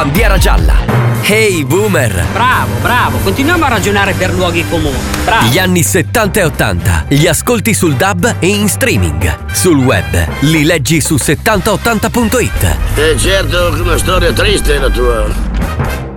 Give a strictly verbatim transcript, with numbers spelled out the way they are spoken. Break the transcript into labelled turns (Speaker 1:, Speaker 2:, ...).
Speaker 1: Bandiera gialla. Hey boomer.
Speaker 2: Bravo, bravo, continuiamo a ragionare per luoghi comuni. Bravo.
Speaker 1: Gli anni settanta e ottanta li ascolti sul D A B e in streaming. Sul web li leggi su settanta ottanta punto it.
Speaker 3: E certo che una storia triste è la tua.